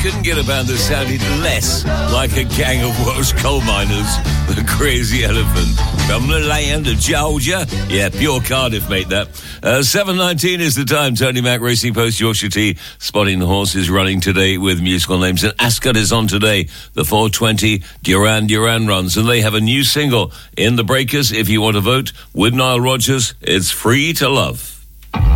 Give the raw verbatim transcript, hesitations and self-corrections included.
couldn't get a band that sounded less like a gang of Welsh coal miners. The Crazy Elephant. From the land of Georgia. Yeah, pure Cardiff, mate, that. Uh, seven nineteen is the time. Tony Mac, Racing Post, Yorkshire Tea, Spotting the Horses, running today with musical names. And Ascot is on today. The four twenty Duran Duran runs. And they have a new single in the Breakers. If you want to vote with Nile Rodgers, it's Free to Love.